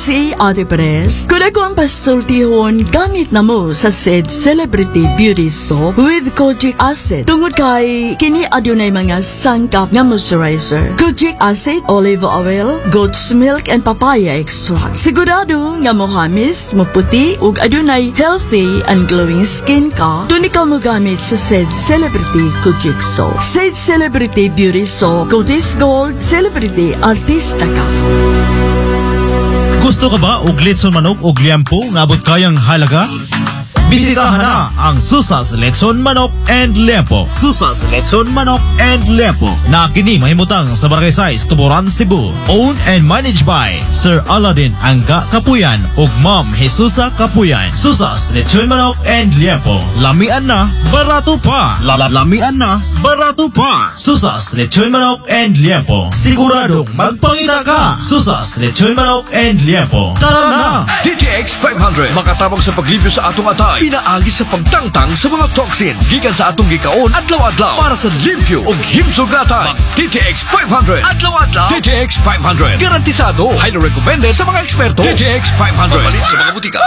si Ate Perez. Kung ako ang pasultihon, gamit na mo sa said Celebrity Beauty Soap with Kojic Acid. Tungod kay kini adunay mga sangkap nga moisturizer. Kojic Acid, olive oil, goat's milk, and papaya extract. Sigurado nga mohamis, maputi, ug adunay healthy and glowing skin ka. Tuni ka mo gamit sa said Celebrity Kojic Soap. Said Celebrity Beauty Soap, Cotis Gold, Celebrity Artista ka. Gusto ka ba og litson manok og liampo nga abot kayang halaga? Bisitahan na ang Susas Letson Manok and Liempo. Susas Letson Manok and Liempo na kini mahimutang sa Barangay 6, Tuburan, Cebu. Owned and managed by Sir Aladdin Angga Kapuyan ug Ma'am Jesusa Kapuyan. Susas Letson Manok and Liempo. Lamian na, barato pa. Lamian na, barato pa. Susas Letson Manok and Liempo. Siguradong magpangita ka. Susas Letson Manok and Liempo. Tara na! DTX 500 makatabang sa paglibyo sa atong atay. Pinaagi sa pagtangtang sa mga toxins gikan sa atong gikaon adlaw-adlaw para sa limpyo ug himsog natay. DTX 500 adlaw-adlaw. DTX 500 garantisado, highly recommended sa mga eksperto. DTX 500 mabalit sa mga butika.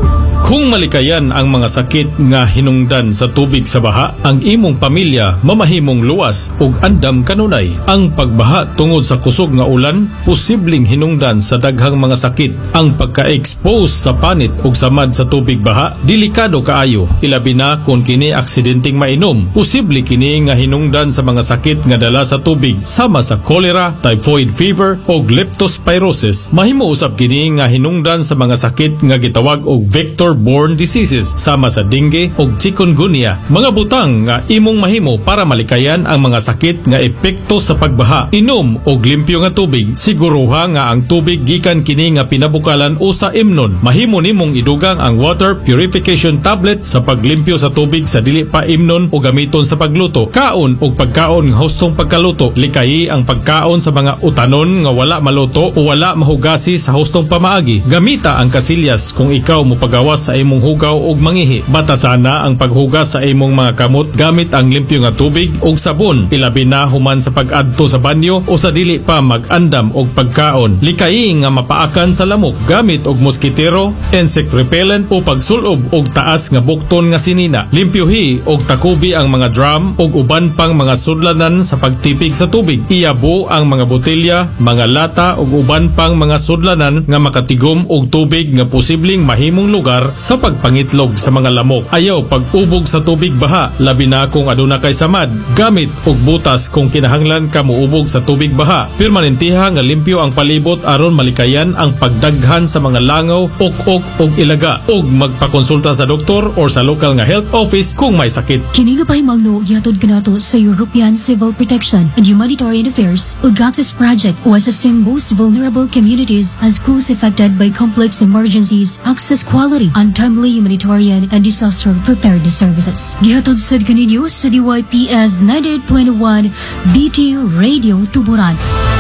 Kung malikayan ang mga sakit nga hinungdan sa tubig sa baha, ang imong pamilya mamahimong luwas ug andam kanunay. Ang pagbaha tungod sa kusog nga ulan, posibleng hinungdan sa daghang mga sakit. Ang pagka-expose sa panit ug samad sa tubig baha, delikado kaayo. Ilabi na kung kini aksidenteng mainom. Posible kini nga hinungdan sa mga sakit nga dala sa tubig, sama sa cholera, typhoid fever ug leptospirosis. Mahimo usab kini nga hinungdan sa mga sakit nga gitawag og vector-borne diseases, sama sa dengue ug chikungunya. Mga butang nga imong mahimo para malikayan ang mga sakit nga epekto sa pagbaha. Inom og limpyo nga tubig. Siguruha nga ang tubig gikan kini nga pinabukalan o sa imnon. Mahimo nimong idugang ang water purification tablet sa paglimpyo sa tubig sa dili pa imnon o gamiton sa pagluto. Kaon og pagkaon nga hustong pagkaluto. Likayi ang pagkaon sa mga utanon nga wala maluto o wala mahugasi sa hustong pamaagi. Gamita ang kasilyas kung ikaw mo pagawas sa imong hugaw ug mangihi. Batasana ang paghugas sa imong mga kamot gamit ang limpyo nga tubig ug sabon. Ilabi na human sa pag-adto sa banyo o sa dili pa mag-andam og pagkaon. Likayi nga mapaakan sa lamok gamit og moskitero, insect repellent o pagsulob og taas nga bukton nga sinina. Limpyohi og takubi ang mga drum ug uban pang mga sudlanan sa pagtipig sa tubig. Iyabo ang mga botelya, mga lata ug uban pang mga sudlanan nga makatigom og tubig nga posibleng mahimong lugar sa pagpangitlog sa mga lamok. Ayaw pag-ubog sa tubig baha, labi na kung aduna kay samad. Gamit og butas kung kinahanglan ka muubog sa tubig baha. Permanentiha nga limpyo ang palibot aron malikayan ang pagdaghan sa mga langaw, ok-ok ug ilaga. Ug magpakonsulta sa doktor or sa local nga health office kung may sakit. Kini nga pahimangno gihatod kanato sa European Civil Protection and Humanitarian Affairs ug Access Project o assisting most vulnerable communities and schools affected by complex emergencies, access quality, untimely humanitarian and disaster preparedness services. Gihatod sad kaninyo sa DYPS 98.1 BT Radio Tuburan.